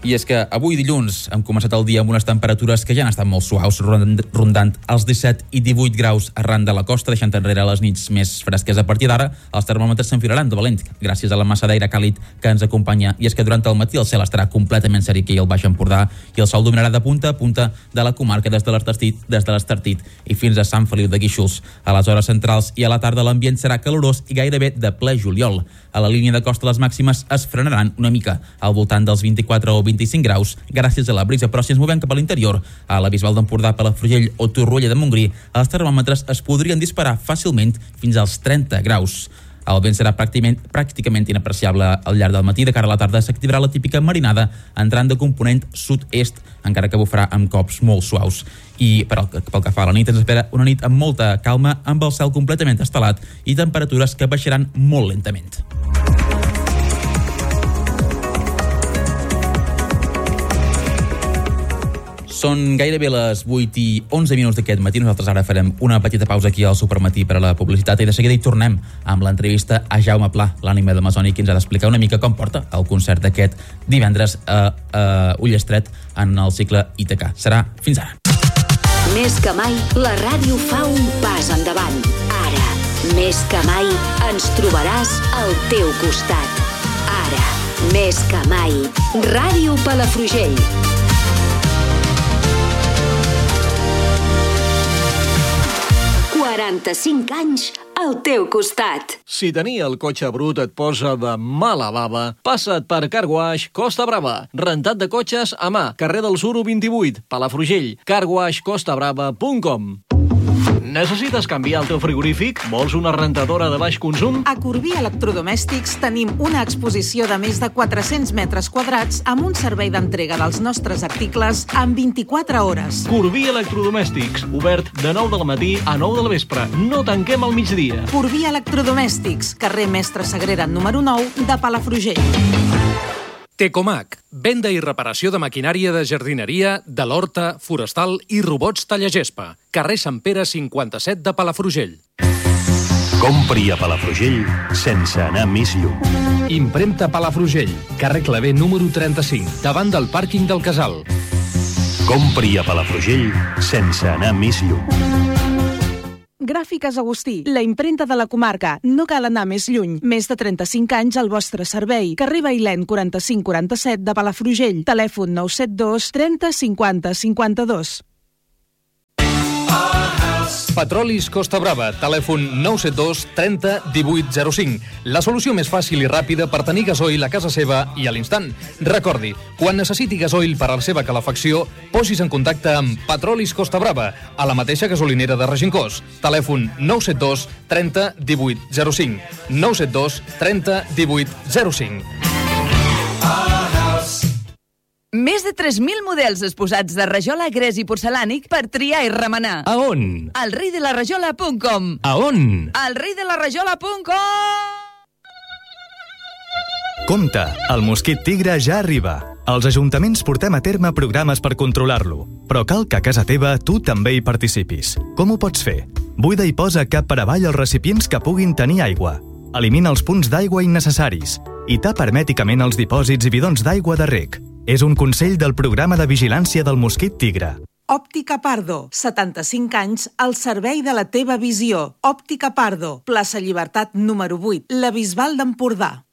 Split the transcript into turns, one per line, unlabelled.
I és que avui dilluns hem començat el dia amb unes temperatures que ja han estat molt suaus, rondant els 17 i 18 graus arran de la costa, deixant enrere les nits més fresques. A partir d'ara, els termòmetres s'enfilaran de valent, gràcies a la massa d'aire càlid que ens acompanya. I és que durant el matí el cel estarà completament serè aquí al Baix Empordà i el sol dominarà de punta a punta de la comarca des de l'Estartit i fins a Sant Feliu de Guíxols. A les hores centrals i a la tarda l'ambient serà calorós i gairebé de ple juliol. A la línia de costa les màximes es frenaran una mica, al voltant dels 24 o 25 graus, gràcies a la brisa, però si ens movem cap a l'interior, a la Bisbal d'Empordà, Palafrugell o Torroella de Montgrí, els termòmetres es podrien disparar fàcilment fins als 30 graus. El vent serà pràcticament inapreciable al llarg del matí. De cara a la tarda s'activarà la típica marinada, entrant de component sud-est, encara que bufarà amb cops molt suaus. I pel que fa a la nit, ens espera una nit amb molta calma, amb el cel completament estelat i temperatures que baixaran molt lentament. Són gairebé les 8 i 11 minuts d'aquest matí. Nosaltres ara farem una petita pausa aquí al Supermatí per a la publicitat i de seguida hi tornem amb l'entrevista a Jaume Pla, l'ànima d'Amazònia, que ens ha d'explicar una mica com porta el concert d'aquest divendres a Ullestret en el cicle ITK. Serà fins ara.
Més que mai, la ràdio fa un pas endavant. Ara, més que mai, ens trobaràs al teu costat. Ara, més que mai, Ràdio Palafrugell. 45 anys al teu costat.
Si tenir el cotxe brut et posa de mala bava, passa't per Car Wash Costa Brava. Rentat de cotxes a mà, carrer del Suro 28, Palafrugell, carwashcostabrava.com. Necessites canviar el teu frigorífic? Vols una rentadora de baix consum?
A Corbí Electrodomèstics tenim una exposició de més de 400 metres quadrats amb un servei d'entrega dels nostres articles en 24 hores.
Corbí Electrodomèstics, obert de 9 del matí a 9 del vespre. No tanquem al migdia.
Corbí Electrodomèstics, carrer Mestre Sagrera número 9 de Palafrugell.
Tecomac, venda i reparació de maquinària de jardineria, de l'horta, forestal i robots tallagespa. Carrer Sant Pere 57 de Palafrugell.
Compri a Palafrugell sense anar més lluny.
Impremta Palafrugell, carrer Clavé número 35, davant del pàrquing del Casal.
Compri a Palafrugell sense anar més lluny.
Gràfiques Agustí, la imprenta de la comarca. No cal anar més lluny. Més de 35 anys al vostre servei. Carrer Bailèn 4547 de Palafrugell. Telèfon 972 30 50 52.
Petrolis Costa Brava, telèfon 972 30 18 05. La solució més fàcil i ràpida per tenir gasoil a casa seva i a l'instant. Recordi, quan necessiti gasoil per a la seva calefacció, posis en contacte amb Petrolis Costa Brava, a la mateixa gasolinera de Regencós. Telèfon 972 30 18 05. 972 30 18 05.
Més de 3.000 models exposats de rajola, gres i porcelànic per triar i remenar.
A on?
Al reidelaраjola.com.
A on?
Al reidelaраjola.com.
Compte, el mosquit tigre ja arriba. Els ajuntaments portem a terme programes per controlar-lo, però cal que a casa teva tu també hi participis. Com ho pots fer? Buida i posa cap per avall els recipients que puguin tenir aigua. Elimina els punts d'aigua innecessaris i tapa hermèticament els dipòsits i bidons d'aigua de reg. És un consell del programa de vigilància del mosquit tigre.
Òptica Pardo, 75 anys al servei de la teva visió. Òptica Pardo, plaça Llibertat número 8, la Bisbal d'Empordà.